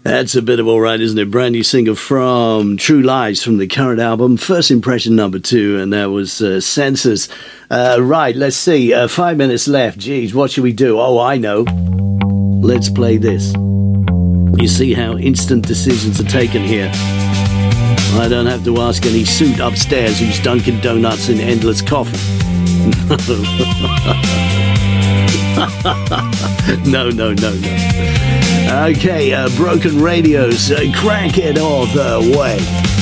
That's a bit of all right, isn't it? Brand new single from True Lies from the current album. First impression number 2, and that was Census. Right, let's see. 5 minutes left. Geez, what should we do? Oh, I know. Let's play this. You see how instant decisions are taken here. I don't have to ask any suit upstairs who's Dunkin' Donuts in endless coffee. No. Okay, Broken Radios, crank it all the way.